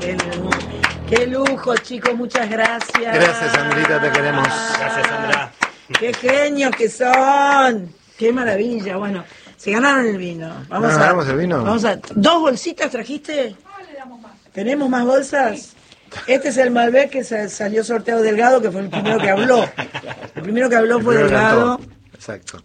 Qué lujo, chicos, muchas gracias. Gracias, Sandrita, te queremos. Gracias, Sandra. Qué genios que son. Qué maravilla. Bueno, se ganaron el vino. ¿Ganamos el vino? ¿2 bolsitas trajiste? No le damos más. ¿Tenemos más bolsas? Este es el Malbec que salió sorteado Delgado, que fue el primero que habló. El primero que habló fue Delgado. Exacto.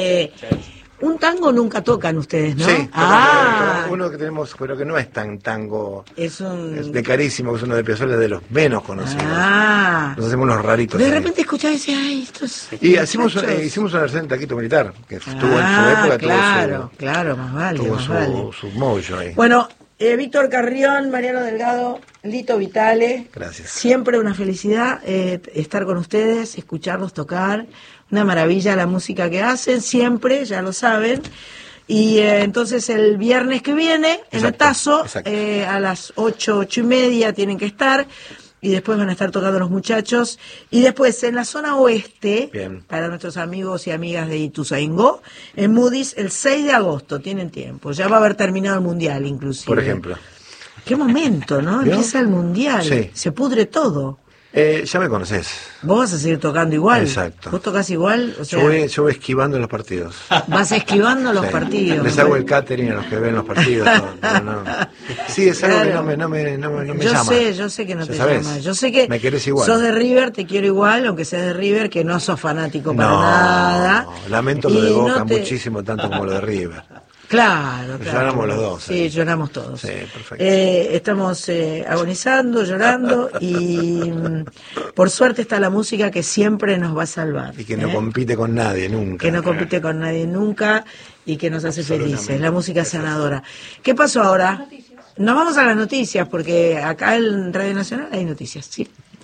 Un tango nunca tocan ustedes, ¿no? Sí, uno que tenemos, pero que no es tan tango. Es de Carísimo, que es uno de Piazzolla, de los menos conocidos. Nos hacemos unos raritos. De repente escuchás y decís, ay, estos. Y hicimos una versión de Taquito Militar, que estuvo en su época. Claro, más vale. Tuvo su mollo ahí. Bueno, Víctor Carrión, Mariano Delgado, Lito Vitale. Gracias. Siempre una felicidad estar con ustedes, escucharlos tocar. Una maravilla la música que hacen, siempre, ya lo saben. Y entonces el viernes que viene, en el Tazo, a las 8:30 tienen que estar. Y después van a estar tocando los muchachos. Y después en la zona oeste, para nuestros amigos y amigas de Ituzaingó, en Moody's, el 6 de agosto, tienen tiempo. Ya va a haber terminado el Mundial, inclusive. Por ejemplo. Qué momento, ¿no? ¿Vio? Empieza el Mundial, sí. Se pudre todo. Ya me conocés. ¿Vos vas a seguir tocando igual? Exacto. ¿Vos tocás igual? O sea, yo voy esquivando los partidos. Vas esquivando los partidos. Les hago el catering a los que ven los partidos. No. Sí, es algo que no me llama. Yo sé que no te llama. Yo sé que me querés igual. Sos de River, te quiero igual, aunque seas de River, que no sos fanático para nada. No, lamento lo de Boca muchísimo, tanto como lo de River. Claro. Lloramos los dos. Sí, lloramos todos. Sí, perfecto. Estamos agonizando, llorando y por suerte está la música que siempre nos va a salvar. Y que no compite con nadie nunca. Que no compite con nadie nunca y que nos hace felices. La música sanadora. ¿Qué pasó ahora? Nos vamos a las noticias porque acá en Radio Nacional hay noticias, ¿sí?